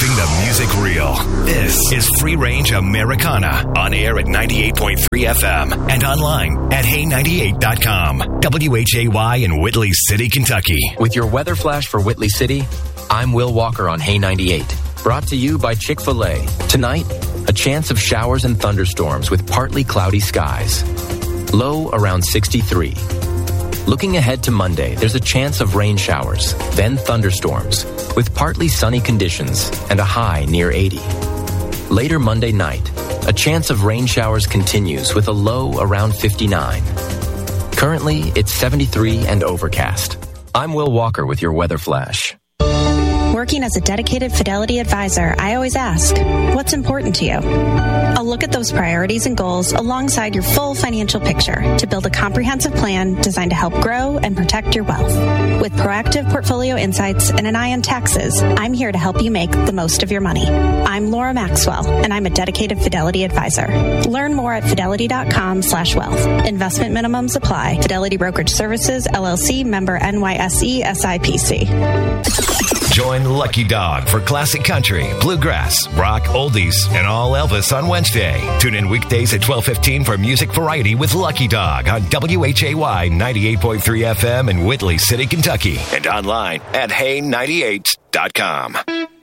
Keeping the music real. This is Free Range Americana. On air at 98.3 FM and online at hey98.com. WHAY in Whitley City, Kentucky. With your weather flash for Whitley City, I'm Will Walker on Hey 98. Brought to you by Chick-fil-A. Tonight, a chance of showers and thunderstorms with partly cloudy skies. Low around 63. Looking ahead to Monday, there's a chance of rain showers, then thunderstorms, with partly sunny conditions and a high near 80. Later Monday night, a chance of rain showers continues with a low around 59. Currently, it's 73 and overcast. I'm Will Walker with your weather flash. Working as a dedicated Fidelity advisor, I always ask, what's important to you? I'll look at those priorities and goals alongside your full financial picture to build a comprehensive plan designed to help grow and protect your wealth. With proactive portfolio insights and an eye on taxes, I'm here to help you make the most of your money. I'm Laura Maxwell, and I'm a dedicated Fidelity advisor. Learn more at fidelity.com/wealth. Investment minimums apply. Fidelity Brokerage Services, LLC, member NYSE, SIPC. Join Lucky Dog for classic country, bluegrass, rock, oldies, and all Elvis on Wednesday. Tune in weekdays at 12:15 for music variety with Lucky Dog on WHAY 98.3 FM in Whitley City, Kentucky, and online at hey98.com.